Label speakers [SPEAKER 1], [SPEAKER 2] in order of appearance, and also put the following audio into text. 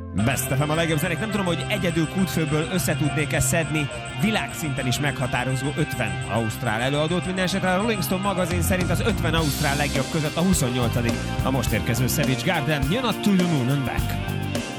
[SPEAKER 1] Best FM a legjobb zenék. Nem tudom, hogy egyedül kútfőből összetudnék-e szedni világszinten is meghatározó 50 ausztrál előadót. Minden esetre a Rolling Stone magazin szerint az 50 ausztrál legjobb között a 28. a most érkező Savage Garden, You're Not To The Moon and Back.